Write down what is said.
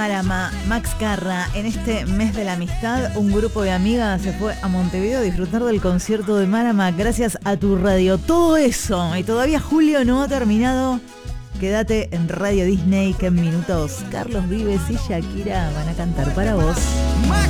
Marama, Max Carra, en este mes de la amistad, un grupo de amigas se fue a Montevideo a disfrutar del concierto de Marama gracias a tu radio. Todo eso, y todavía julio no ha terminado. Quédate en Radio Disney, que en minutos Carlos Vives y Shakira van a cantar para vos.